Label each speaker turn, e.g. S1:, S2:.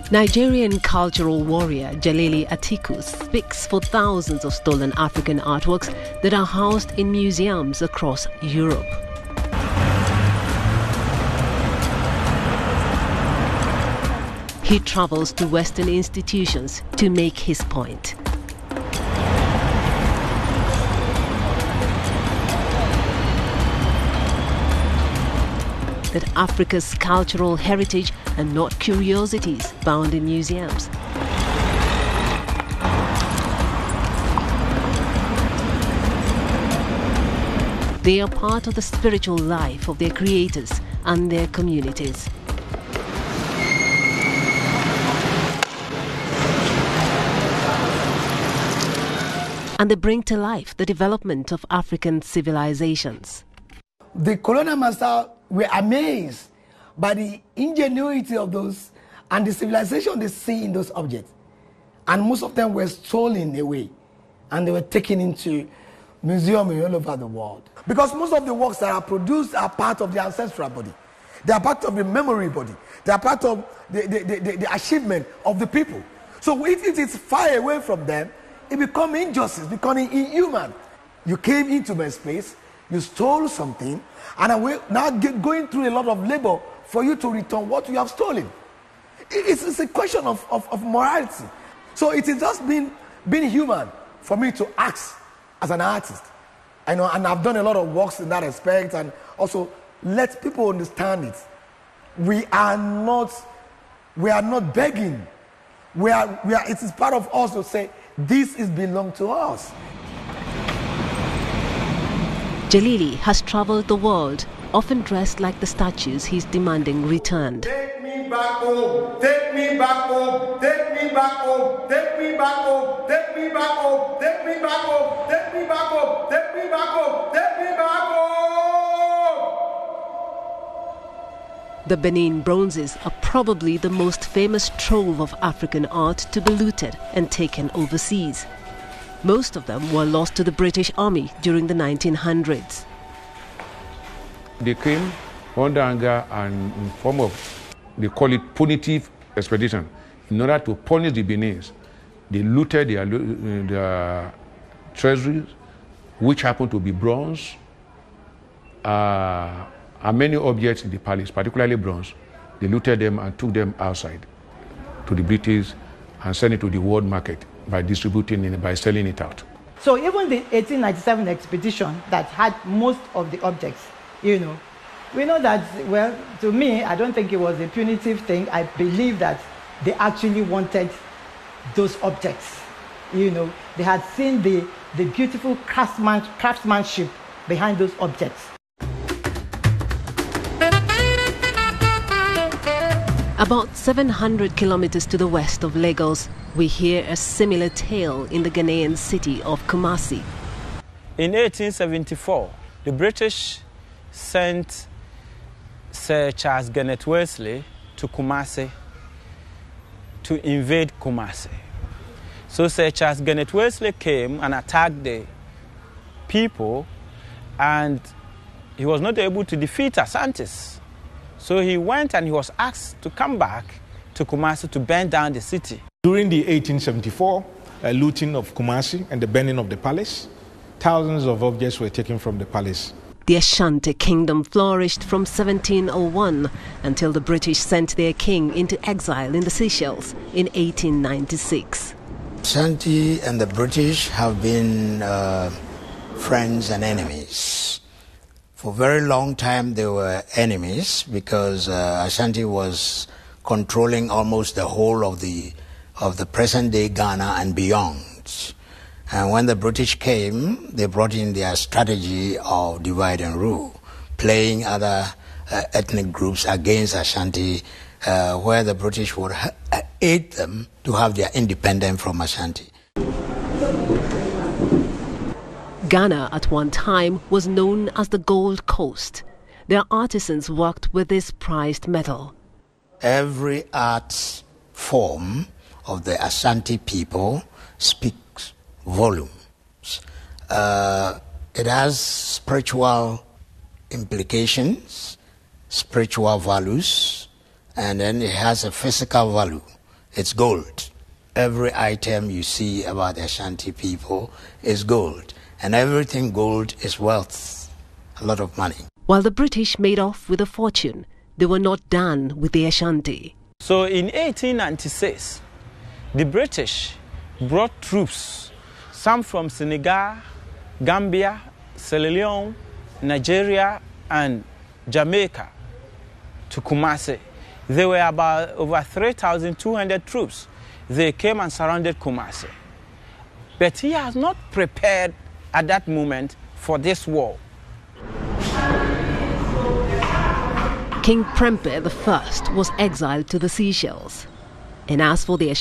S1: Nigerian cultural warrior Jalili Atiku speaks for thousands of stolen African artworks that are housed in museums across Europe. He travels to Western institutions to make his point. That Africa's cultural heritage are not curiosities found in museums. They are part of the spiritual life of their creators and their communities. And they bring to life the development of African civilizations.
S2: The colonial masters were amazed by the ingenuity of those and the civilization they see in those objects. And most of them were stolen away and they were taken into museums all over the world. Because most of the works that are produced are part of the ancestral body. They are part of the memory body. They are part of the achievement of the people. So if it is far away from them, it becomes injustice, becoming inhuman. You came into my space, you stole something, and I'm now going through a lot of labor for you to return what you have stolen. It's a question of morality. So it is just being human for me to act as an artist. I know, and I've done a lot of works in that respect, and also let people understand it. We are not begging. It is part of us to say, this is belong to us.
S1: Jalili has traveled the world, often dressed like the statues he's demanding returned.
S2: Take me back home, take me back home, take me back home, take me back home, take me back home, take me back home, take me back home, take me back home, take me back home.
S1: The Benin bronzes are probably the most famous trove of African art to be looted and taken overseas. Most of them were lost to the British Army during the 1900s.
S3: They came under anger and in form of, they call it punitive expedition. In order to punish the Beninese, they looted their treasuries, which happened to be bronze, and many objects in the palace, particularly bronze. They looted them and took them outside to the British and sent it to the world market by distributing it, by selling it out.
S4: So even the 1897 expedition that had most of the objects, we know that, well, to me, I don't think it was a punitive thing. I believe that they actually wanted those objects. They had seen the beautiful craftsmanship behind those objects.
S1: About 700 kilometers to the west of Lagos, we hear a similar tale in the Ghanaian city of Kumasi.
S5: In 1874, the British sent Sir Charles Garnet Wesley to Kumasi to invade Kumasi. So Sir Charles Garnet Wesley came and attacked the people, and he was not able to defeat Asantes. So he went and he was asked to come back to Kumasi to burn down the city.
S6: During the 1874 looting of Kumasi and the burning of the palace, thousands of objects were taken from the palace.
S1: The Ashanti kingdom flourished from 1701 until the British sent their king into exile in the Seychelles in 1896.
S7: Ashanti and the British have been friends and enemies. For a very long time they were enemies because Ashanti was controlling almost the whole of the present-day Ghana and beyond. And when the British came, they brought in their strategy of divide and rule, playing other ethnic groups against Ashanti, where the British would aid them to have their independence from Ashanti.
S1: Ghana at one time was known as the Gold Coast. Their artisans worked with this prized metal.
S7: Every art form of the Ashanti people speaks volumes. It has spiritual implications, spiritual values, and then it has a physical value it's gold. Every item you see about the Ashanti people is gold. And everything gold is wealth, a lot of money.
S1: While the British made off with a fortune, they were not done with the Ashanti.
S5: So in 1896, the British brought troops, some from Senegal, Gambia, Sierra Leone, Nigeria, and Jamaica, to Kumasi. There were about over 3,200 troops. They came and surrounded Kumasi. But he has not prepared at that moment for this war.
S1: King Prempeh I was exiled to the Seychelles. And as for the